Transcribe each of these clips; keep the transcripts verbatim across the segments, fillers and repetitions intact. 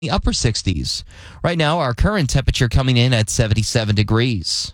the upper sixties. Right now, our current temperature coming in at seventy-seven degrees.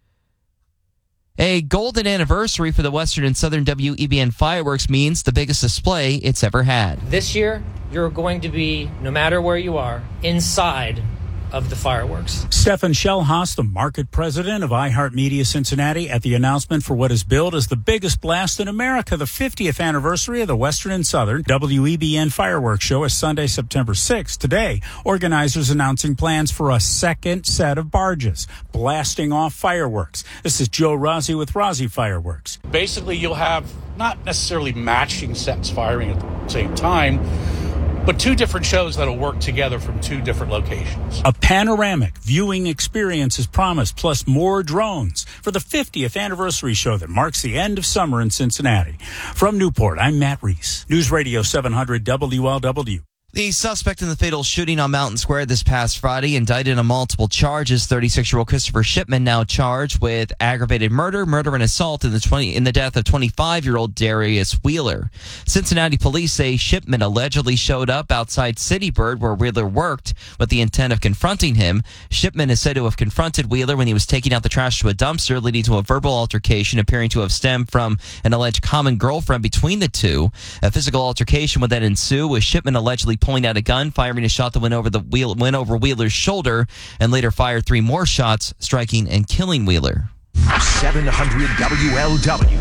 A golden anniversary for the Western and Southern W E B N fireworks means the biggest display it's ever had. This year, you're going to be, no matter where you are, inside of the fireworks. Stefan Schellhaus, the market president of iHeartMedia Cincinnati, at the announcement for what is billed as the biggest blast in America. The fiftieth anniversary of the Western and Southern W E B N fireworks show is Sunday, September sixth. Today, organizers announcing plans for a second set of barges blasting off fireworks. This is Joe Rossi with Rossi Fireworks. Basically, you'll have not necessarily matching sets firing at the same time, but two different shows that'll work together from two different locations. A panoramic viewing experience is promised, plus more drones for the fiftieth anniversary show that marks the end of summer in Cincinnati. From Newport, I'm Matt Reese, News Radio seven hundred W L W. The suspect in the fatal shooting on Mountain Square this past Friday indicted on multiple charges. thirty-six-year-old Christopher Shipman now charged with aggravated murder, murder and assault in the twenty in the death of twenty-five-year-old Darius Wheeler. Cincinnati police say Shipman allegedly showed up outside City Bird where Wheeler worked with the intent of confronting him. Shipman is said to have confronted Wheeler when he was taking out the trash to a dumpster, leading to a verbal altercation appearing to have stemmed from an alleged common girlfriend between the two. A physical altercation would then ensue, with Shipman allegedly pulling out a gun, firing a shot that went over the wheel, went over Wheeler's shoulder, and later fired three more shots, striking and killing Wheeler. seven hundred W L W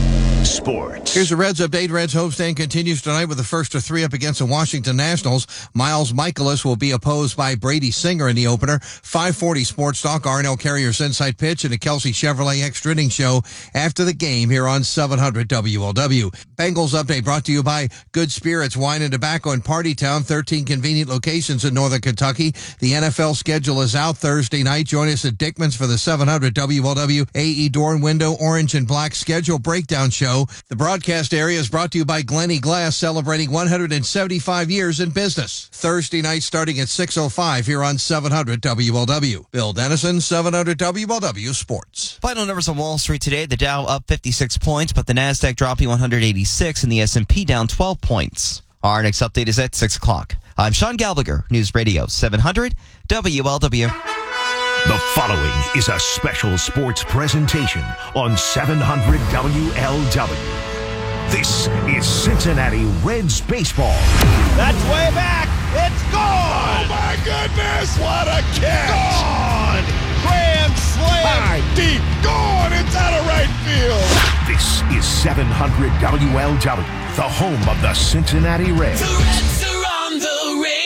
Sports. Here's a Reds update. Reds homestand continues tonight with the first of three up against the Washington Nationals. Miles Michaelis will be opposed by Brady Singer in the opener. five forty Sports Talk, R and L Carriers Inside Pitch, and a Kelsey Chevrolet Extra Inning Show after the game here on seven hundred W L W. Bengals update brought to you by Good Spirits Wine and Tobacco in Party Town, thirteen convenient locations in Northern Kentucky. The N F L schedule is out Thursday night. Join us at Dickman's for the seven hundred W L W A E Door and Window Orange and Black Schedule Breakdown Show. The broadcast area is brought to you by Glenny Glass, celebrating one hundred seventy-five years in business. Thursday night starting at six oh five here on seven hundred W L W. Bill Dennison, seven hundred W L W Sports. Final numbers on Wall Street today. The Dow up fifty-six points, but the Nasdaq dropping one hundred eighty-six, and the S and P down twelve points. Our next update is at six o'clock. I'm Sean Gallagher, News Radio seven hundred W L W. The following is a special sports presentation on seven hundred W L W. This is Cincinnati Reds baseball. That's way back. It's gone. Oh, my goodness. What a catch. Gone. Grand slam. High, deep. Gone. It's out of right field. This is seven hundred W L W, the home of the Cincinnati Reds. The Reds are on the radio.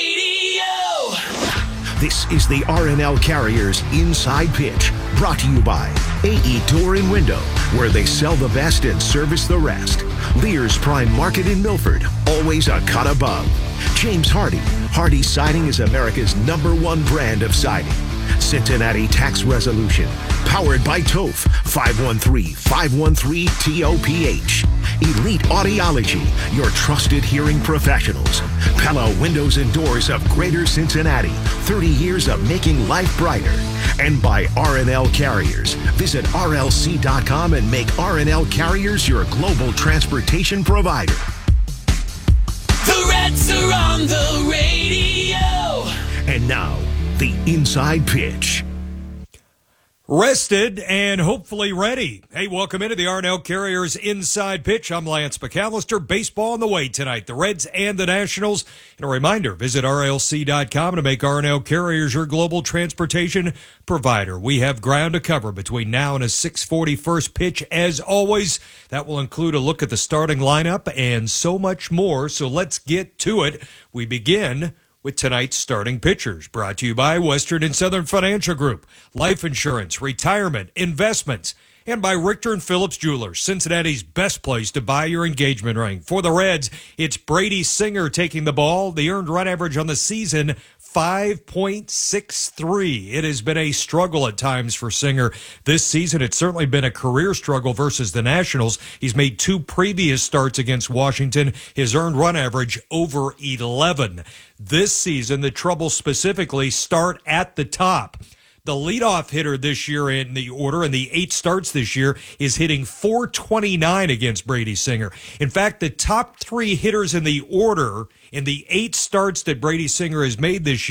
This is the R and L Carriers Inside Pitch, brought to you by A E Door and Window, where they sell the best and service the rest. Lear's Prime Market in Milford, always a cut above. James Hardy. Hardy Siding is America's number one brand of siding. Cincinnati Tax Resolution, powered by T O F, five one three, five one three, T O P H. Elite Audiology, your trusted hearing professionals. Pella Windows and Doors of Greater Cincinnati, thirty years of making life brighter. And by R and L Carriers. Visit R L C dot com and make R and L Carriers your global transportation provider. The Reds are on the radio. And now, the Inside Pitch. Rested and hopefully ready. Hey, welcome into the R and L Carriers Inside Pitch. I'm Lance McAllister. Baseball on the way tonight. The Reds and the Nationals. And a reminder, visit R L C dot com to make R and L Carriers your global transportation provider. We have ground to cover between now and a six forty first pitch. As always, that will include a look at the starting lineup and so much more. So let's get to it. We begin with tonight's starting pitchers, brought to you by Western and Southern Financial Group, life insurance, retirement, investments, and by Richter and Phillips Jewelers, Cincinnati's best place to buy your engagement ring. For the Reds, it's Brady Singer taking the ball. The earned run average on the season, five point six three. It has been a struggle at times for Singer this season. It's certainly been a career struggle versus the Nationals. He's made two previous starts against Washington. His earned run average over eleven. This season, the trouble specifically start at the top. The leadoff hitter this year in the order, in the eight starts this year, is hitting four twenty-nine against Brady Singer. In fact, the top three hitters in the order in the eight starts that Brady Singer has made this year